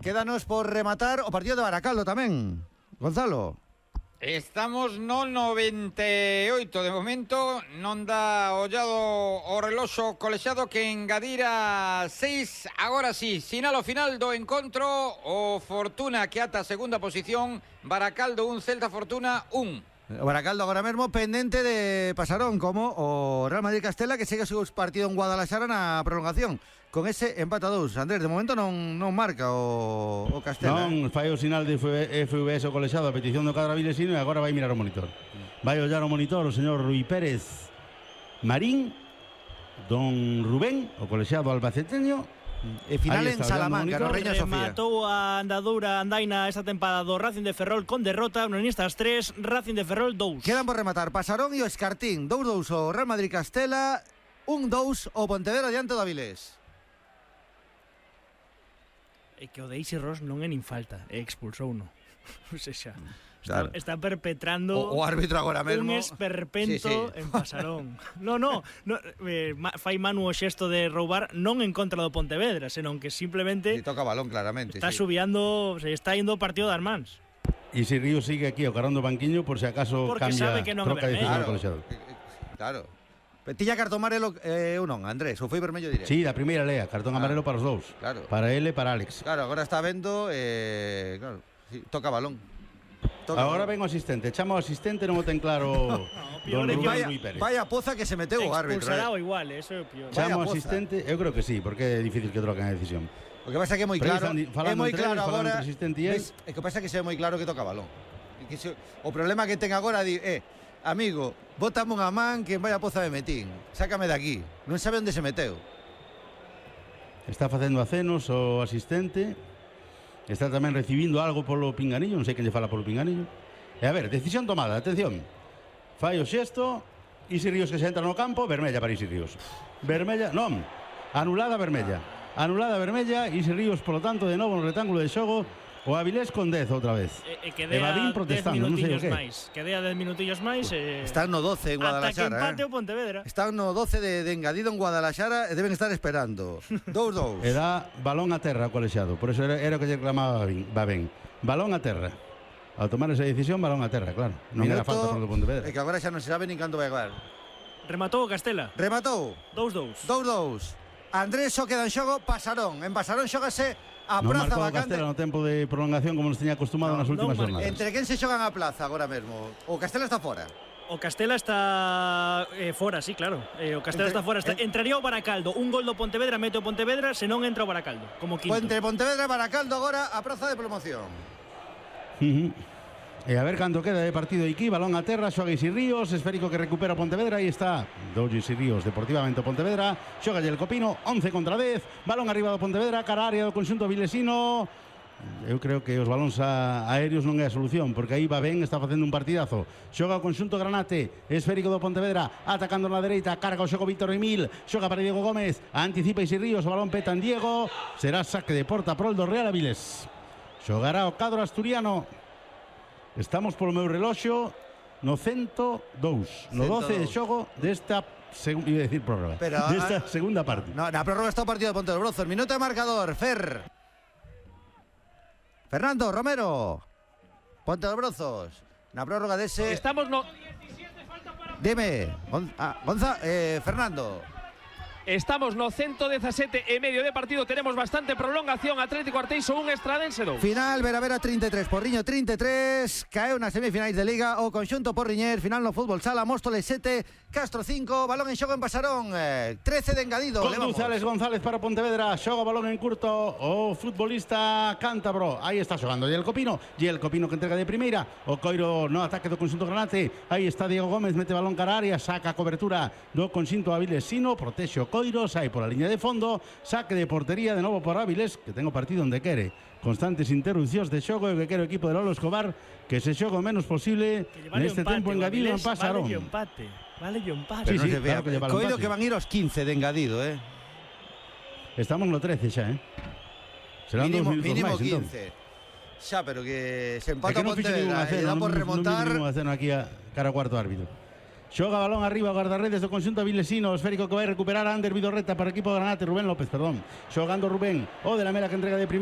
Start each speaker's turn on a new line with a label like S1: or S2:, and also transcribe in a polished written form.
S1: Quédanos por rematar o partido de Baracaldo tamén. Gonzalo.
S2: Estamos no 98, de momento non dá ollado o reloxo colexiado que engadira 6, agora sí, sinal ao final do encontro, o Fortuna que ata a segunda posición, Baracaldo 1, Celta Fortuna 1.
S1: O Baracaldo agora mesmo pendente de Pasarón, como o Real Madrid Castela, que segue o seu partido en Guadalajara na prolongación con ese empate a 2. Andrés, de momento non marca o Castela.
S3: Non, fai o sinal de FVS o colexiado a petición do cadro vilesino e agora vai mirar o monitor. Vai ollar o monitor o señor Rui Pérez Marín, don Rubén, o colexiado albaceteño.
S1: E final en Salamanca, no Reina Sofía.
S4: Rematou a andadura andaina esta tempada do Racing de Ferrol con derrota, unionistas 3, Racing de Ferrol 2.
S1: Quedan por rematar Pasarón e o Escartín, 2-2 o Real Madrid Castela, 1-2 o Pontevedra diante do Avilés.
S4: E que o de Isi Ross non é nin falta, é expulsou uno. O sea,
S1: claro.
S4: Está perpetrando
S1: o árbitro agora mesmo
S4: un esperpento en Pasarón. Fai Manu o xesto de roubar non en contra do Pontevedra, senón que simplemente
S1: toca balón claramente.
S4: Está subiando, se está indo o partido das mans.
S3: E se Río sigue aquí ao carón do banquiño por se acaso
S4: porque
S3: cambia,
S4: sabe que non
S3: troca de decisión colexiado.
S1: Claro. Tiña cartón amarelo ou non, Andrés, ou foi vermello directo?
S3: Sí, da primeira lea, cartón amarelo para os dous.
S1: Claro.
S3: Para ele e para Alex.
S1: Claro, agora está vendo, claro, sí, toca balón.
S3: Agora ven o asistente, chama o asistente, non o ten claro don Rubén Rui Pérez.
S1: Vaya poza que se meteu o árbitro.
S4: Expulsará o igual, eso é o pior.
S3: Chama o asistente, eu creo que sí, porque é difícil que troquen a decisión.
S1: O que pasa que é moi claro, é moi claro agora.
S3: O
S1: que pasa que se é moi claro que toca balón. O problema que ten agora é amigo, bótame unha man que vaya poza de metín. Sácame de aquí. Non sabe onde se meteu.
S3: Está facendo acenos o asistente. Está tamén recibindo algo polo pinganillo. Non sei quen lle fala polo pinganillo. E a ver, decisión tomada, atención. Fai o xesto. Isi Ríos que se entra no campo. Vermella para Isi Ríos. Vermella, non. Anulada vermella. Anulada vermella. Isi Ríos, polo tanto, de novo no retángulo de xogo. O Avilés con 10 outra vez.
S4: Que dea 10 minutillos máis. Que dea 10 minutillos máis.
S1: Están no 12 en Guadalajara.
S4: Ata que empate o Pontevedra.
S1: Están no 12 de engadido en Guadalajara e deben estar esperando. 2-2.
S3: E dá balón a terra o colexiado. Por eso era o que lle reclamaba ben. Balón a terra. Ao tomar esa decisión, balón a terra, claro. Non era falta por o Pontevedra.
S1: É que agora xa non se sabe nin cando vai acabar.
S4: Rematou o Castela.
S1: Rematou.
S4: 2-2.
S1: 2-2. Andrés só queda en xogo Pasarón. En Pasarón xógase a praza vacante.
S3: Non marcou o Castela no tempo de prolongación como nos teña acostumado nas últimas jornadas.
S1: Entre quen se xogan a plaza agora mesmo? O Castela está fora.
S4: O Castela está fora, sí, claro. O Castela está fora. Entraría o Baracaldo. Un gol do Pontevedra mete o Pontevedra, se non entra o Baracaldo, como quinto.
S1: Entre Pontevedra e Baracaldo agora a praza de promoción.
S3: E a ver canto queda de partido aquí. Balón a terra, xoga Isi Ríos. Esférico que recupera Pontevedra. Aí está Doulle Isi Ríos, deportivamente o Pontevedra. Xoga el Copino, 11 contra 10. Balón arriba do Pontevedra, cara área do conxunto vilesino. Eu creo que os balóns aéreos non é a solución, porque aí va ben, está facendo un partidazo. Xoga o conxunto Granate, esférico do Pontevedra, atacando na dereita, carga o xogo Víctor Emil, xoga para Diego Gómez, anticipa Isi Ríos, o balón peta en Diego, será saque de porta prol do Real Avilés. Xogará o cadro asturiano. Estamos polo meu reloxo no 102, no 12 de xogo desta desta segunda parte.
S1: No, na prórroga está o partido de Ponte dos Brozos. Minuto de marcador, Fernando Romero, Ponte dos Brozos. Na prórroga dese.
S5: Estamos no.
S1: Dime, Fernando.
S5: Estamos no 117 e medio de partido. Tenemos bastante prolongación. Atlético Arteixo 1, Estradense 2.
S1: Final, Vera 33, Porriño 33. Caeu nas semifinais de Liga o conxunto porriñer. Final no fútbol sala, Móstoles 7, Castro 5. Balón en xogo en Pasarón, 13 de engadido.
S3: Conduce Alex González para Pontevedra. Xoga balón en curto o futbolista cántabro. Aí está xogando Giel Copino que entrega de primeira. O coiro no ataque do conxunto Granate. Aí está Diego Gómez, mete balón cara área, saca a cobertura do conxunto avilesino, protexe o coiro, sai pola liña de fondo, saque de portería de novo por Avilés, que ten o partido onde quere. Constantes interrupcións de xogo e o que quere o equipo de Lolo Escobar, que se xoga o menos posible neste tempo engadido en Pasarón.
S4: Vale o empate.
S1: Sí, claro que coido que van ir aos 15 de engadido,
S3: Estamos no 13 xa, Serán
S1: mínimo
S3: 2 minutos máis,
S1: 15.
S3: entón.
S1: Xa, pero que se empata
S3: no
S1: Pontevedra e dá por remontar.
S3: Non aceno aquí a cara ao cuarto árbitro. Xoga balón arriba, guardarredes do conxunto avilesino, esférico que vai recuperar Ander Vidorreta para o equipo de Granate, Rubén López, perdón. Xogando Rubén, o de la Mela que entrega de primeira.